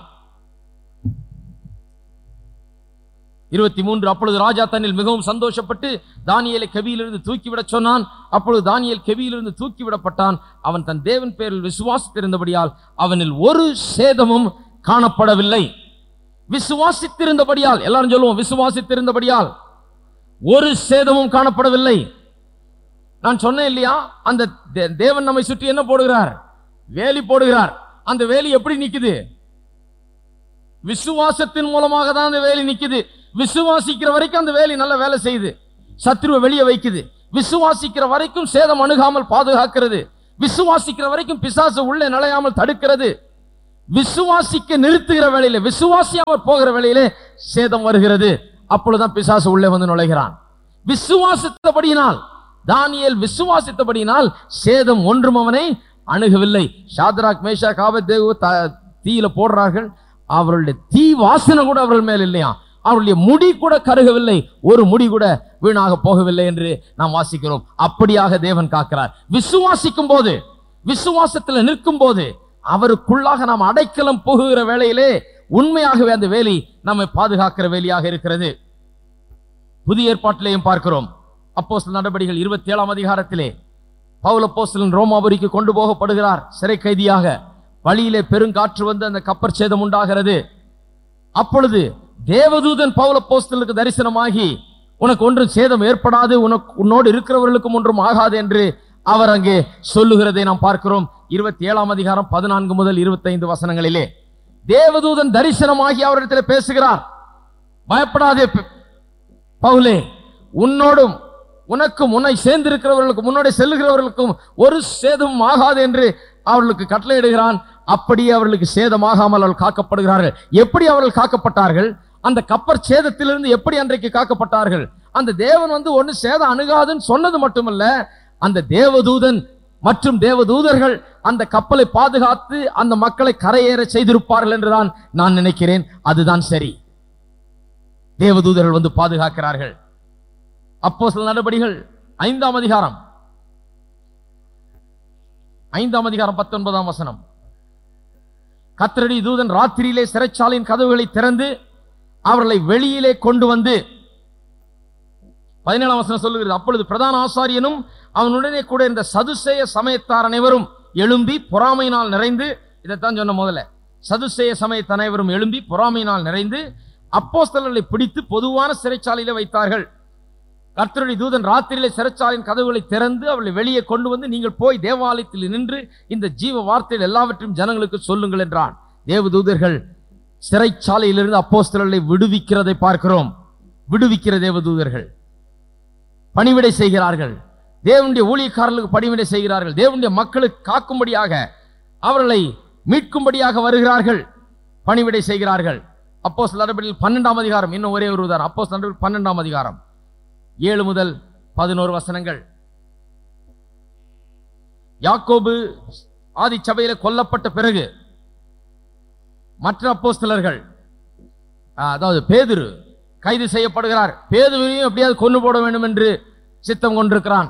Speaker 1: இருபத்தி மூன்று. அப்பொழுது ராஜா தன்னில் மிகவும் சந்தோஷப்பட்டு தானியேலை கெபியிலிருந்து தூக்கிவிட சொன்னான். அப்பொழுது தானியேல் கெபியிலிருந்து தூக்கிவிடப்பட்டான். அவன் தன் தேவன் பேரில் விசுவாசித்திருந்தபடியால் அவனில் ஒரு சேதமும் காணப்படவில்லை. விசுவாசித்திருந்தபடியால், எல்லாரும் சொல்லுவோம், விசுவாசித்திருந்தபடியால் ஒரு சேதமும் காணப்படவில்லை. நான் சொன்னேன் இல்லையா, அந்த தேவன் நம்மை சுற்றி என்ன போடுகிறார்? வேலி போடுகிறார். அந்த வேலி எப்படி நிக்குது? விசுவாசத்தின் மூலமாக தான் அந்த வேலி நிக்குது. விசுவாசிக்கிற வரைக்கும் அந்த வேலி நல்ல வேலை செய்யுது, சத்ருவை வெளியே வைக்குது. விசுவாசிக்கிற வரைக்கும் சேதம் அணுகாமல் பாதுகாக்கிறது. விசுவாசிக்கிற வரைக்கும் பிசாசு உள்ளே நுழையாமல் தடுக்கிறது. விசுவாசிக்க நிறுத்துகிற வேளையிலே, விசுவாசியாமல் போகிற வேளையிலே சேதம் வருகிறது. அப்பொழுதுதான் பிசாசு உள்ளே வந்து நுழைகிறான். விசுவாசித்தபடியினால், தானியேல் விசுவாசித்தபடியினால் சேதம் ஒன்றும் அவனை அணுகவில்லை. ஷாத்ராக் மேஷாக் ஆபேத்நேகோ தீயில போடுறார்கள். அவர்களுடைய தீ வாசனை கூட அவர்கள் மேல் இல்லையா, அவருடைய முடி கூட கருகவில்லை, ஒரு முடி கூட வீணாக போகவில்லை என்று நாம் வாசிக்கிறோம். அப்படியாக தேவன் காக்கிறார். விசுவாசிக்கும் போது, விசுவாசத்தில் நிற்கும் போது, அவருக்குள்ளாக நாம் அடைக்கலம் புகுகிற வேளையிலே உண்மையாகவே அந்த வேலி நம்மை பாதுகாக்கிற வேலியாக இருக்கிறது. புதிய ஏற்பாட்டிலேயும் பார்க்கிறோம். அப்போஸ்தலர் நடபடிகள் இருபத்தி ஏழாம் அதிகாரத்திலே பவுல் அப்போஸ்தலன் ரோமாபுரிக்கு கொண்டு போகப்படுகிறார் சிறை கைதியாக. வழியிலே பெருங்காற்று வந்து அந்த கப்பற் சேதம் உண்டாகிறது. அப்பொழுது தேவதூதன் பவுல் அப்போஸ்தலனுக்கு தரிசனமாகி, உனக்கு ஒன்றும் சேதம் ஏற்படாது, உனக்கு உன்னோடு இருக்கிறவர்களுக்கும் ஒன்றும் ஆகாது என்று அவர் அங்கே சொல்லுகிறதை நாம் பார்க்கிறோம். இருபத்தி ஏழாம் அதிகாரம் பதினான்கு முதல் இருபத்தி ஐந்து வசனங்களிலே தேவதூதன் தரிசனமாகி அவரிடத்தில் பேசுகிறார். பயப்படாதே பவுலே, உன்னோடும் உனக்கும் உன்னை சேர்ந்திருக்கிறவர்களுக்கும் உன்னோட செல்லுகிறவர்களுக்கும் ஒரு சேதமும் ஆகாது என்று அவர்களுக்கு கட்டளையிடுகிறான். அப்படியே அவர்களுக்கு சேதமாகாமல் அவர்கள் காக்கப்படுகிறார்கள். எப்படி அவர்கள் காக்கப்பட்டார்கள்? அந்த கப்பற் சேதத்திலிருந்து எப்படி அன்றைக்கு காக்கப்பட்டார்கள்? அந்த தேவன் வந்து ஒன்னு சேதம் அணுகாதுன்னு சொன்னது மட்டுமல்ல, அந்த தேவதூதன் மற்றும் தேவதூதர்கள் அந்த கப்பலை பாதுகாத்து அந்த மக்களை கரையேற செய்திருப்பார்கள் என்றுதான் நான் நினைக்கிறேன். அதுதான் சரி. தேவதூதர்கள் வந்து பாதுகாக்கிறார்கள். அப்போஸ்தலர் நடபடிகள் ஐந்தாம் அதிகாரம் ஐந்தாம் அதிகாரம் பத்தொன்பதாம் வசனம். கர்த்தருடைய தூதன் ராத்திரியிலே சிறைச்சாலையின் கதவுகளை திறந்து அவர்களை வெளியிலே கொண்டு வந்து, பதினேழாம் வசனம் சொல்லுகிறது, அப்பொழுது பிரதான ஆசாரியனும் அவனுடனே கூட இருந்த சதுசேய சமயத்தார் அனைவரும் எழும்பி பொறாமையினால் நிறைந்து, இதைத்தான் சொன்ன முதல்ல, சதுசேய சமயத்த அனைவரும் எழும்பி பொறாமையினால் நிறைந்து அப்போஸ்தலர்களை பிடித்து பொதுவான சிறைச்சாலையில வைத்தார்கள். கர்த்தருடைய தூதன் ராத்திரியிலே சிறைச்சாலையின் கதவுகளை திறந்து அவளை வெளியே கொண்டு வந்து, நீங்கள் போய் தேவாலயத்தில் நின்று இந்த ஜீவ வார்த்தையில் எல்லாவற்றையும் ஜனங்களுக்கு சொல்லுங்கள் என்றான். தேவதூதர்கள் சிறைச்சாலையிலிருந்து அப்போஸ்தலர்களை விடுவிக்கிறதை பார்க்கிறோம். விடுவிக்கிற தேவதூதர்கள் பணிவிடை செய்கிறார்கள். தேவனுடைய ஊழியக்காரர்களுக்கு பணிவிடை செய்கிறார்கள். தேவனுடைய மக்களுக்கு காக்கும்படியாக, அவர்களை மீட்கும்படியாக வருகிறார்கள், பணிவிடை செய்கிறார்கள். அப்போஸ்தலர் நடபடிகள் பன்னெண்டாம் அதிகாரம், இன்னும் ஒரே ஒரு உதாரணம். அப்போஸ்தலர் நடபடிகள் பன்னெண்டாம் அதிகாரம் ஏழு முதல் பதினோரு வசனங்கள். யாக்கோபு ஆதி சபையில கொல்லப்பட்ட பிறகு மற்ற அப்போஸ்தலர்கள், அதாவது பேதுரு கைது செய்யப்படுகிறார். பேதுருவையும் எப்படியாவது கொண்டு போட வேண்டும் என்று சித்தம் கொண்டிருக்கிறான்.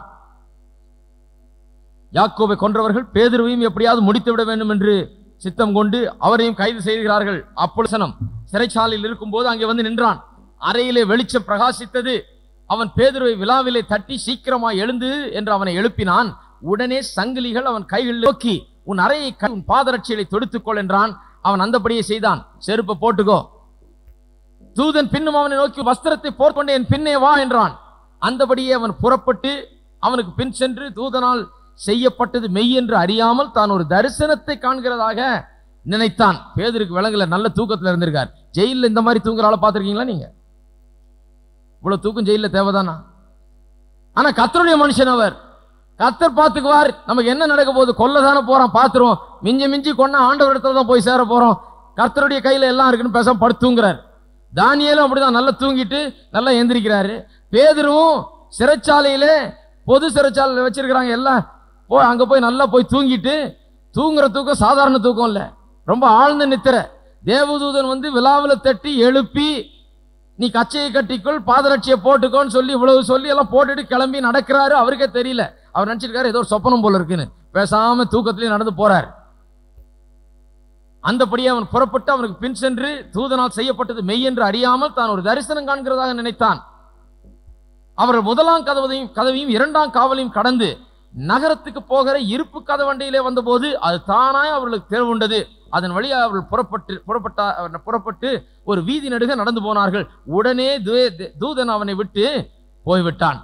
Speaker 1: யாக்கோபை கொன்றவர்கள் பேதுருவையும் எப்படியாவது முடித்து விட வேண்டும் என்று சித்தம் கொண்டு அவரையும் கைது செய்கிறார்கள். அப்பொழுது சிறைச்சாலையில் இருக்கும் போது அங்கே வந்து நின்றான். அறையிலே வெளிச்சம் பிரகாசித்தது. அவன் பேதுருவை விழாவிலே தட்டி சீக்கிரமாய் எழுந்து என்று அவனை எழுப்பினான். உடனே சங்கிலிகள் அவன் கைகளில் நோக்கி, உன் அறையை உன் பாதரட்சிகளை தொடுத்துக்கொள் என்றான். அவன் அந்தபடியே செய்தான். செருப்பை போட்டுக்கோ. தூதன் பின்னும் அவனை நோக்கி, வஸ்திரத்தை போர்க்கொண்டு என் பின்னே வா என்றான். அந்தபடியே அவன் புறப்பட்டு அவனுக்கு பின் சென்று, தூதனால் செய்யப்பட்டது மெய் என்று அறியாமல் தான் ஒரு தரிசனத்தை காண்கிறதாக நினைத்தான். பேதுருக்கு விலங்குல நல்ல தூக்கத்தில் இருந்திருக்கார். ஜெயிலில் இந்த மாதிரி தூங்குற ஆளை பார்த்திருக்கீங்களா நீங்க? இவ்வளவு தூக்கம் ஜெயிலில் தேவைதானா? ஆனா கர்த்தருடைய மனுஷன் அவர். கர்த்தர் பார்த்துக்குவார். நமக்கு என்ன நடக்க போகுது? கொல்லதானே போறோம், பார்த்துருவோம். மிஞ்சி மிஞ்சி கொண்டா ஆண்டவர் இடத்துல தான் போய் சேர போறோம். கர்த்தருடைய கையில எல்லாம் இருக்குன்னு பேசாம படுத்து தூங்குறார். தானியேலும் அப்படிதான் நல்லா தூங்கிட்டு நல்லா எந்திரிக்கிறாரு. பேதுருவும் சிறைச்சாலையில பொது சிறைச்சாலையில் வச்சிருக்கிறாங்க எல்லாம், போய் அங்க போய் நல்லா போய் தூங்கிட்டு, தூங்குற தூக்கம் சாதாரண தூக்கம் இல்ல, ரொம்ப ஆழ்ந்த நித்திரை. தேவதூதன் வந்து விழாவில் தட்டி எழுப்பி, நீ கச்சையை கட்டிக்கொள், பாதரட்சியை போட்டுக்கோன்னு சொல்லி இவ்வளவு சொல்லி எல்லாம் போட்டுட்டு கிளம்பி நடக்கிறாரு. அவருக்கே தெரியல. அவர் நினைச்சிருக்காரு ஏதோ ஒரு சொப்பனம் போல இருக்குன்னு. பேசாம தூக்கத்திலேயே நடந்து போறார். அந்தபடியே அவன் புறப்பட்டு அவனுக்கு பின் சென்று, தூதனால் செய்யப்பட்டது மெய் என்று அறியாமல் தான் ஒரு தரிசனம் காண்கிறதாக நினைத்தான். அவர் முதலாம் கதவையும் கதவையும் இரண்டாம் காவலையும் கடந்து நகரத்துக்கு போகிற இருப்பு கதவண்டையிலே வந்தபோது அது தானாய் அவர்களுக்கு தேர்வுண்டது. அதன் வழியாக அவர்கள் புறப்பட்டு புறப்பட்ட புறப்பட்டு ஒரு வீதி நடுக நடந்து போனார்கள். உடனே தூதன் அவனை விட்டு போய்விட்டான்.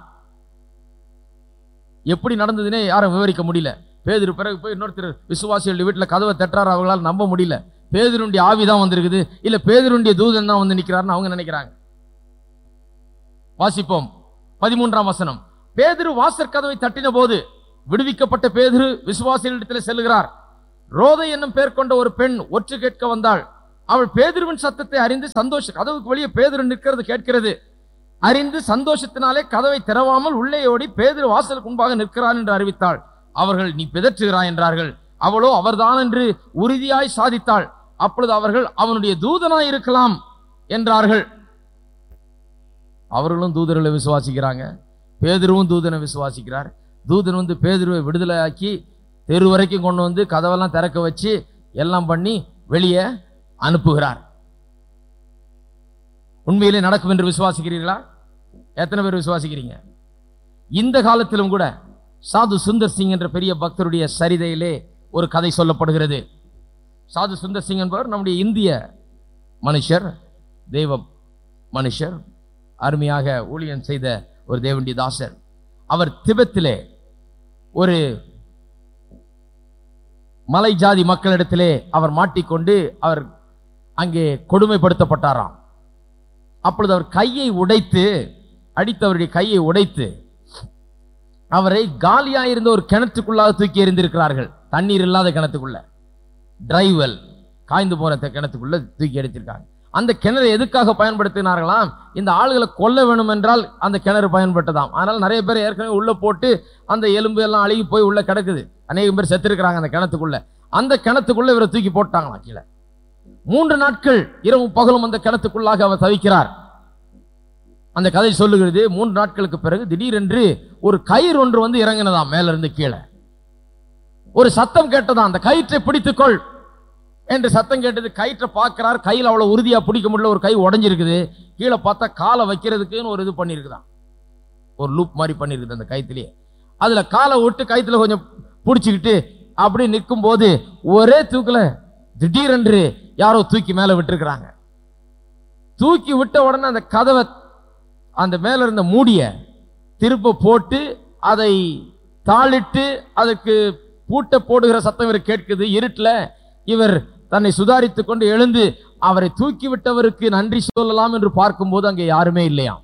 Speaker 1: எப்படி நடந்ததுன்னே யாரும் விவரிக்க முடியல. பேதுரு பிறகு போய் இன்னொருத்தர் விசுவாசிகளுடைய வீட்டில் கதவை தட்டுறாரு. அவங்களால் நம்ப முடியல. பேதுருடைய ஆவிதான் வந்திருக்குது, இல்ல பேதுருடைய தூதன் தான் வந்து நிற்கிறாருன்னு அவங்க நினைக்கிறாங்க. வாசிப்போம் பதிமூன்றாம் வசனம். பேதுரு வாசற் கதவை தட்டின போது விடுவிக்கப்பட்ட பேதுரு விசுவாசிகளிடத்தில் செல்கிறார். ரோதை என்னும் பேர் கொண்ட ஒரு பெண் ஒற்று கேட்க வந்தாள். அவள் பேதுருவின் சத்தத்தை அறிந்து சந்தோஷ கதவுக்கு வெளியே பேதுரு நிற்கிறது கேட்கிறது. அறிந்து சந்தோஷத்தினாலே கதவை திறவாமல் உள்ளே ஓடி பேதுரு வாசலுக்கு முன்பாக நிற்கிறான் என்று அறிவித்தாள். அவர்கள் நீ பிதற்றுகிறாய் என்றார்கள். அவளோ அவர்தான் என்று உறுதியாய் சாதித்தாள். அப்பொழுது அவர்கள் அவனுடைய தூதனாய் இருக்கலாம் என்றார்கள். அவர்களும் தூதர்களை விசுவாசிக்கிறாங்க. பேதுருவும் தூதனை விசுவாசிக்கிறார். தூதன் வந்து பேதுருவை விடுதலை ஆக்கி தெரு வரைக்கும் கொண்டு வந்து கதவெல்லாம் திறக்க வச்சு எல்லாம் பண்ணி வெளியே அனுப்புகிறார். உண்மையிலே நடக்கும் என்று விசுவாசிக்கிறீர்களா? எத்தனை பேர் விசுவாசிக்கிறீங்க? இந்த காலத்திலும் கூட சாது சுந்தர் சிங் என்ற பெரிய பக்தருடைய சரிதையிலே ஒரு கதை சொல்லப்படுகிறது. சாது சுந்தர் சிங் என்பவர் நம்முடைய இந்திய மனுஷர், தெய்வ மனுஷர், அருமையாக ஊழியம் செய்த ஒரு தேவனுடைய தாசர். அவர் திபெத்திலே ஒரு மலை ஜாதி மக்களிடத்திலே அவர் மாட்டிக்கொண்டு அவர் அங்கே கொடுமைப்படுத்தப்பட்டாராம். அப்பொழுது அவர் கையை உடைத்து அடித்தவருடைய கையை உடைத்து அவரை காலியாயிருந்த ஒரு கிணற்றுக்குள்ளாக தூக்கி எறிந்திருக்கிறார்கள். தண்ணீர் இல்லாத கிணத்துக்குள்ள, டிரைவல் காய்ந்து போன கிணத்துக்குள்ள தூக்கி எடுத்திருக்காங்க. அந்த கிணறு எதுக்காக பயன்படுத்தினார்களாம்? இந்த ஆளுகளை கொல்ல வேணும் என்றால் அந்த கிணறு பயன்பட்டதாம். அதனால நிறைய பேர் ஏற்கனவே உள்ள போட்டு அந்த எலும்பு எல்லாம் அழுகி போய் உள்ள கிடக்குது. அநேகம் பேர் செத்துருக்கிறாங்க அந்த கிணத்துக்குள்ள. அந்த கிணத்துக்குள்ள இவரை தூக்கி போட்டாங்களாம் கீழே. மூன்று நாட்கள் இரவும் பகலும் அந்த கிணத்துக்குள்ளாக அவர் தவிக்கிறார். அந்த கதை சொல்லுகிறது, மூன்று நாட்களுக்கு பிறகு திடீரென்று ஒரு கயிறு ஒன்று வந்து இறங்கினதாம் மேல இருந்து கீழே. ஒரு சத்தம் கேட்டதான், அந்த கயிற்றை பிடித்துக்கொள் என்று சத்தம் கேட்டது. கயிற்றை பார்க்கிறார், கையில் அவ்வளவு உறுதியா பிடிக்க முடியல. ஒரு கை உடஞ்சிருக்குது. கீழே பார்த்தா காலை வைக்கிறதுக்குன்னு ஒரு இது பண்ணிருக்குதான், ஒரு லூப் மாதிரி பண்ணிருக்குது அந்த கயிற்றுலயே. அதுல காலை விட்டு கயிற்றுல கொஞ்சம் பிடிச்சிக்கிட்டு அப்படி நிற்கும் போது ஒரே தூக்குல திடீரென்று யாரோ தூக்கி மேல விட்டுருக்கிறாங்க. தூக்கி விட்ட உடனே அந்த கதவை, அந்த மேல இருந்த மூடிய திருப்ப போட்டு அதை தாளிட்டு அதற்கு பூட்ட போடுகிற சத்தம் இவர் கேட்குது. இருட்டுல இவர் தன்னை சுதாரித்துக் கொண்டு எழுந்து அவரை தூக்கி விட்டவருக்கு நன்றி சொல்லலாம் என்று பார்க்கும்போது அங்கே யாருமே இல்லையா.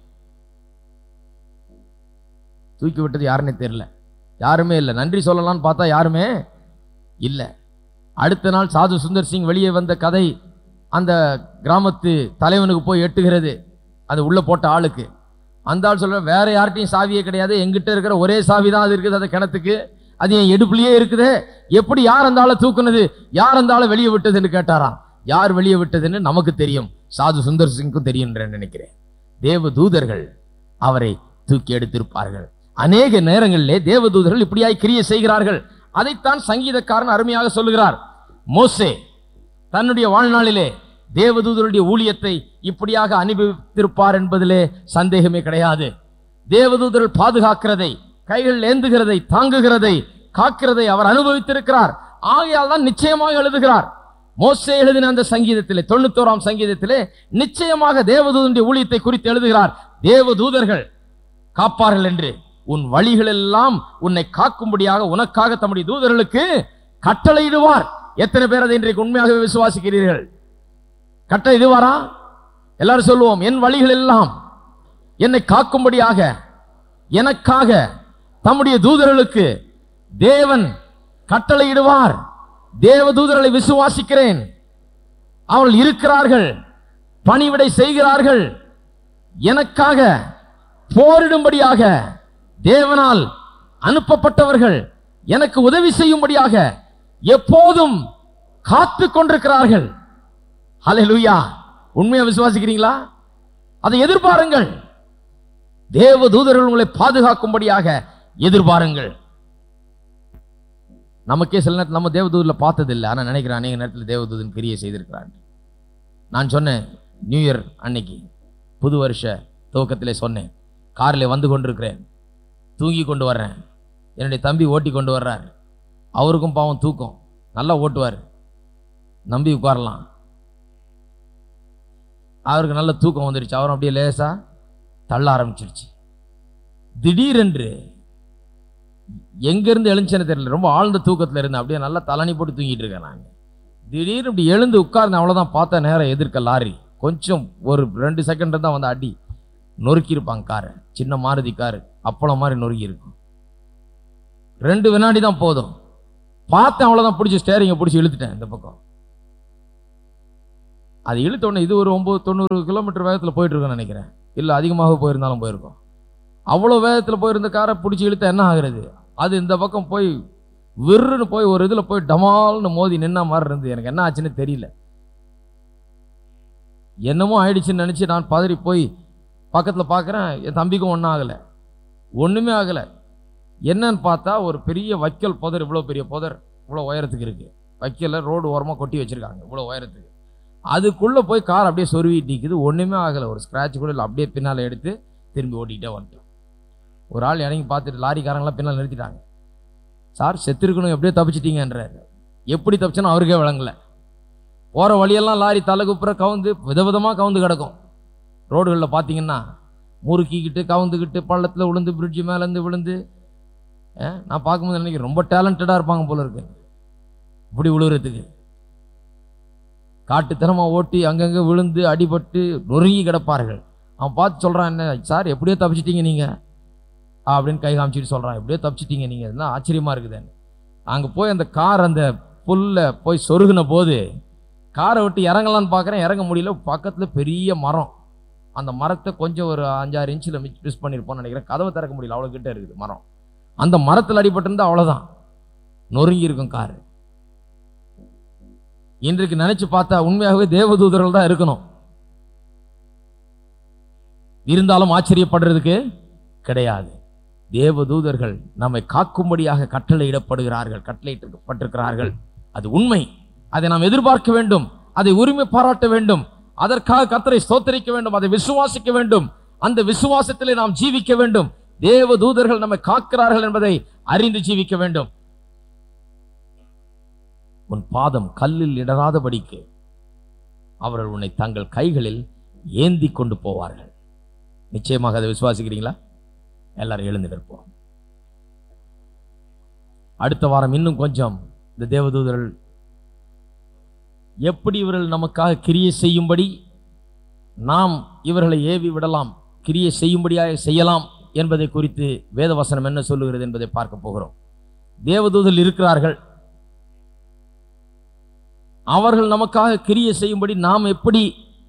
Speaker 1: தூக்கி விட்டது யாருன்னே தெரியல, யாருமே இல்லை. நன்றி சொல்லலாம்னு பார்த்தா யாருமே இல்லை. அடுத்த நாள் சாது சுந்தர் சிங் வெளியே வந்த கதை அந்த கிராமத்து தலைவனுக்கு போய் எட்டுகிறது, அது உள்ள போட்ட ஆளுக்கு. அந்த ஆள் சொல்ற, வேற யார்கிட்டையும் சாவியே கிடையாது, எங்கிட்ட இருக்கிற ஒரே சாவி தான் அது இருக்குது அந்த கிணத்துக்கு, அது என் எடுப்புலயே இருக்குது. எப்படி யார் அந்த ஆளை தூக்குனது, யார் அந்த ஆளை வெளியே விட்டதுன்னு கேட்டாராம். யார் வெளியே விட்டதுன்னு நமக்கு தெரியும், சாது சுந்தர் சிங்க்கும் தெரியும் நினைக்கிறேன். தேவ தூதர்கள் அவரை தூக்கி எடுத்திருப்பார்கள். அநேக நேரங்களிலே தேவ தூதர்கள் இப்படியாய் கிரியை செய்கிறார்கள். அதைத்தான் சங்கீதக்காரன் அருமையாக சொல்லுகிறார். மோசே தன்னுடைய வாழ்நாளிலே தேவதூதருடைய ஊழியத்தை இப்படியாக அனுபவித்திருப்பார் என்பதிலே சந்தேகமே கிடையாது. தேவதூதர்கள் பாதுகாக்கிறதை, கைகள் ஏந்துகிறதை, தாங்குகிறதை, காக்கிறதை அவர் அனுபவித்திருக்கிறார். ஆகையால் தான் நிச்சயமாக எழுதுகிறார். மோசே எழுதின அந்த சங்கீதத்திலே, தொண்ணூத்தோராம் சங்கீதத்திலே நிச்சயமாக தேவதூதனுடைய ஊழியத்தை குறித்து எழுதுகிறார். தேவதூதர்கள் காப்பார்கள் என்று. உன் வழிகள் எல்லாம் உன்னை காக்கும்படியாக உனக்காக தம்முடைய தூதர்களுக்கு கட்டளையிடுவார். எத்தனை பேர் அதை இன்றைக்கு உண்மையாகவே விசுவாசிக்கிறீர்கள்? கட்டளை இதுவாரா? எல்லாரும் சொல்லுவோம், என் வழிகள் எல்லாம் என்னை காக்கும்படியாக எனக்காக தம்முடைய தூதர்களுக்கு தேவன் கட்டளையிடுவார். தேவ தூதர்களை விசுவாசிக்கிறேன். அவர்கள் இருக்கிறார்கள், பணிவிடை செய்கிறார்கள், எனக்காக போரிடும்படியாக தேவனால் அனுப்பப்பட்டவர்கள், எனக்கு உதவி செய்யும்படியாக எப்போதும் காத்து கொண்டிருக்கிறார்கள். ஹல்லேலூயா! உண்மையா விசுவாசிக்கிறீங்களா? அதை எதிர்பாருங்கள். தேவ தூதர்கள் உங்களை பாதுகாக்கும்படியாக எதிர்பாருங்கள். நமக்கே சில நேரத்தில் நம்ம தேவதூதர்ல பார்த்ததில்லை, ஆனா நினைக்கிறேன் அநேக நேரத்தில் தேவதூதன் கிரியை செய்திருக்கிறார். நான் சொன்னேன், நியூ இயர் அன்னைக்கு புது வருஷ துவக்கத்திலே சொன்னேன், காரில் வந்து கொண்டிருக்கிறேன், தூங்கி கொண்டு வர்றேன். என்னுடைய தம்பி ஓட்டி கொண்டு வர்றார். அவருக்கும் பாவம் தூக்கம், நல்லா ஓட்டுவார், நம்பி உட்காரலாம். அவருக்கு நல்ல தூக்கம் வந்துருச்சு. அவரும் அப்படியே லேசா தள்ள ஆரம்பிச்சிருச்சு. திடீரென்று எங்கிருந்து எழுந்துச்சேன்னு தெரியல, ரொம்ப ஆழ்ந்த தூக்கத்தில் இருந்தேன். அப்படியே நல்லா தலனி போட்டு தூங்கிட்டு இருக்கேன். நான் திடீர்னு இப்படி எழுந்து உட்கார்ந்து அவ்வளோதான் பார்த்தா நேரம் எதிர்க்க லாரி. கொஞ்சம் ஒரு ரெண்டு செகண்ட் தான் வந்து அடி நொறுக்கி இருப்பாங்க காரை. சின்ன மாருதி காரு அப்பளம் மாதிரி நொறுக்கி இருக்கும். ரெண்டு வினாடி தான் போதும். பார்த்தேன், அவ்வளோதான். பிடிச்சி ஸ்டேரிங்கை பிடிச்சி இழுத்துட்டேன் இந்த பக்கம். அது இழுத்தோடனே இது ஒரு ஒம்பது தொண்ணூறு கிலோமீட்டர் வேகத்தில் போயிட்டு இருக்கேன்னு நினைக்கிறேன். இல்லை அதிகமாக போயிருந்தாலும் போயிருக்கோம். அவ்வளோ வேகத்தில் போயிருந்த காரை பிடிச்சி இழுத்த என்ன ஆகுறது? அது இந்த பக்கம் போய் விருன்னு போய் ஒரு இதில் போய் டமால்னு மோதி நின்ன மாதிரி இருந்து எனக்கு என்ன ஆச்சுன்னு தெரியல. என்னமோ ஆயிடுச்சுன்னு நினச்சி நான் பதறி போய் பக்கத்தில் பார்க்குறேன். என் தம்பிக்கும் ஒன்றும் ஆகலை, ஒன்றுமே ஆகலை. என்னன்னு பார்த்தா ஒரு பெரிய வைக்கல் புதர், இவ்வளோ பெரிய புதர், இவ்வளோ உயரத்துக்கு இருக்குது. வைக்கல ரோடு ஓரமாக கொட்டி வச்சுருக்காங்க இவ்வளோ உயரத்துக்கு. அதுக்குள்ளே போய் கார் அப்படியே சொருவிட்டு நிற்குது. ஒன்றுமே ஆகலை, ஒரு ஸ்க்ராட்ச் கூட இல்லை. அப்படியே பின்னால் எடுத்து திரும்பி ஓட்டிகிட்டே வந்துட்டோம். ஒரு ஆள் இறங்கி பார்த்துட்டு லாரிக்காரங்களாம் பின்னால் நிறுத்திட்டாங்க. சார் செத்துருக்கணும், எப்படியோ தப்பிச்சிட்டீங்கன்றார். எப்படி தப்பிச்சோன்னு அவருக்கே விளங்கலை. போகிற வழியெல்லாம் லாரி தலைக்குப்புற கவுந்து விதவிதமாக கவுந்து கிடக்கும். ரோடுகளில் பார்த்தீங்கன்னா முறுக்கிக்கிட்டு கவுந்துக்கிட்டு பள்ளத்தில் விழுந்து பிரிட்ஜு மேலேருந்து விழுந்து. நான் பார்க்கும்போது நினைக்கிறேன் ரொம்ப டேலண்டடாக இருப்பாங்க போல இருக்கு இப்படி விழுகிறதுக்கு. காட்டுத்தனமாக ஓட்டி அங்கங்கே விழுந்து அடிபட்டு நொறுங்கி கிடப்பார்கள். அவன் பார்த்து சொல்கிறான், என்ன சார் எப்படியோ தப்பிச்சிட்டீங்க நீங்கள் அப்படின்னு கை காமிச்சிட்டு சொல்கிறான். எப்படியோ தப்பிச்சிட்டீங்க நீங்கள், என்ன ஆச்சரியமாக இருக்குதுன்னு. அங்கே போய் அந்த கார் அந்த புல்ல போய் சொருகின போது காரை விட்டு இறங்கலான்னு பார்க்குறேன், இறங்க முடியல. பக்கத்தில் பெரிய மரம். அந்த மரத்தை கொஞ்சம் ஒரு அஞ்சாறு இன்ச்சில் மிஸ் பண்ணியிருப்போம்னு நினைக்கிறேன். கதவை திறக்க முடியல, அவ்வளோ கிட்ட இருக்குது மரம். அந்த மரத்தில் அடிபட்டிருந்தா அவ்வளோதான், நொறுங்கி இருக்கும் காரு. இன்றைக்கு நினைச்சு பார்த்தா உண்மையாகவே தேவதூதர்கள் தான் இருக்கணும். இருந்தாலும் ஆச்சரியப்படுறதுக்கு கிடையாது. தேவதூதர்கள் நம்மை காக்கும்படியாக கட்டளையிடப்படுகிறார்கள், கட்டளையிடப்பட்டிருக்கிறார்கள். அது உண்மை. அதை நாம் எதிர்பார்க்க வேண்டும், அதை உரிமை பாராட்ட வேண்டும், அதற்காக கர்த்தரை ஸ்தோத்திரிக்க வேண்டும், அதை விசுவாசிக்க வேண்டும். அந்த விசுவாசத்திலே நாம் ஜீவிக்க வேண்டும். தேவ தூதர்கள் நம்மை காக்கிறார்கள் என்பதை அறிந்து ஜீவிக்க வேண்டும். உன் பாதம் கல்லில் இடராதபடிக்கு அவர்கள் உன்னை தங்கள் கைகளில் ஏந்தி கொண்டு போவார்கள். நிச்சயமாக அதை விசுவாசிக்கிறீங்களா? எல்லாரும் எழுந்து நிற்போம். அடுத்த வாரம் இன்னும் கொஞ்சம் இந்த தேவதூதர்கள் எப்படி இவர்கள் நமக்காக கிரியை செய்யும்படி நாம் இவர்களை ஏவி விடலாம், கிரியை செய்யும்படியாக செய்யலாம் என்பதை குறித்து வேதவசனம் என்ன சொல்லுகிறது என்பதை பார்க்க போகிறோம். தேவதூதர்கள் இருக்கிறார்கள், அவர்கள் நமக்காக கிரியை செய்யும்படி நாம் எப்படி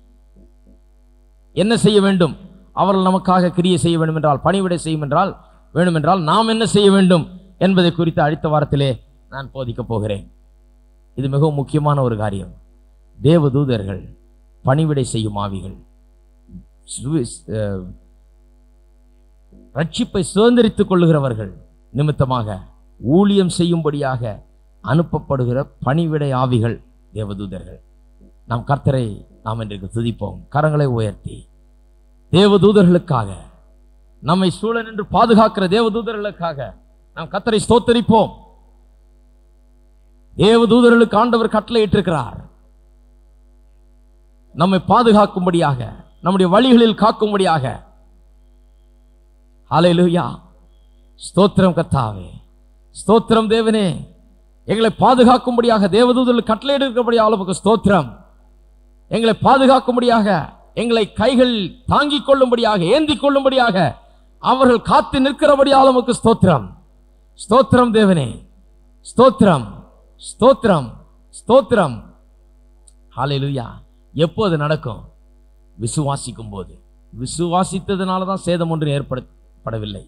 Speaker 1: என்ன செய்ய வேண்டும்? அவர்கள் நமக்காக கிரியை செய்ய வேண்டும் என்றால், பணிவிடை செய்யும் என்றால் வேண்டும் என்றால் நாம் என்ன செய்ய வேண்டும் என்பதை குறித்து அடுத்த வாரத்திலே நான் போதிக்க போகிறேன். இது மிகவும் முக்கியமான ஒரு காரியம். தேவதூதர்கள் பணிவிடை செய்யும் ஆவிகள், ரட்சிப்பை சுதந்திரித்துக் கொள்ளுகிறவர்கள் நிமித்தமாக ஊழியம் செய்யும்படியாக அனுப்பப்படுகிற பணிவிடை ஆவிகள் தேவதூதர்கள். நாம் கர்த்தரை நாம் இன்றைக்கு துதிப்போம். கரங்களை உயர்த்தி தேவதூதர்களுக்காக, நம்மை சூழ நின்று பாதுகாக்கிற தேவதூதர்களுக்காக நாம் கர்த்தரை ஸ்தோத்தரிப்போம். தேவதூதர்களுக்கு ஆண்டவர் கட்டளை இட்டிருக்கிறார், நம்மை பாதுகாக்கும்படியாக, நம்முடைய வழிகளில் காக்கும்படியாக. ஹல்லேலூயா, ஸ்தோத்திரம் கர்த்தாவே, ஸ்தோத்திரம் தேவனே. எங்களை பாதுகாக்கும்படியாக தேவதூதர்கள் கட்டளை எடுக்கபடியாக அளவுக்கு ஸ்தோத்திரம். எங்களை பாதுகாக்கும்படியாக, எங்களை கைகள் தாங்கிக் கொள்ளும்படியாக, ஏந்தி கொள்ளும்படியாக அவர்கள் காத்து நிற்கிறபடியாக நமக்கு ஸ்தோத்திரம். ஸ்தோத்திரம் தேவனே, ஸ்தோத்திரம், ஸ்தோத்திரம், ஸ்தோத்திரம். ஹல்லேலூயா. எப்போது நடக்கும்? விசுவாசிக்கும் போது. விசுவாசித்ததுனால தான் சேதம் ஒன்று ஏற்படவில்லை.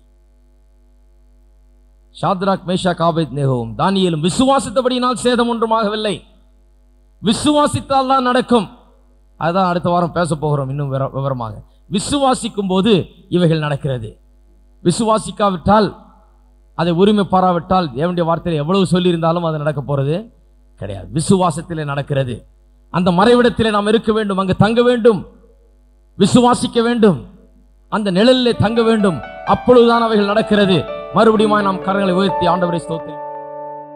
Speaker 1: ஷாத்ராக், மேஷாக், ஆபேத்நேகோவும் தானியேலும் விசுவாசித்தபடியினால் சேதம் ஒன்றுமாகவில்லை. விசுவாசித்தால் தான் நடக்கும். அதுதான் அடுத்த வாரம் பேச போகிறோம் இன்னும் விவரமாக. விசுவாசிக்கும் போது இவைகள் நடக்கிறது. விசுவாசிக்காவிட்டால், அதை உரிமை பாராவிட்டால், தேவனுடைய வார்த்தையில் எவ்வளவு சொல்லியிருந்தாலும் அது நடக்க போறது கிடையாது. விசுவாசத்திலே நடக்கிறது. அந்த மறைவிடத்திலே நாம் இருக்க வேண்டும், அங்கு தங்க வேண்டும், விசுவாசிக்க வேண்டும், அந்த நிழலிலே தங்க வேண்டும். அப்பொழுதுதான் அவைகள் நடக்கிறது. மறுபடியும் நாம் கரங்களை உயர்த்தி ஆண்டவரை ஸ்தோத்திரம்.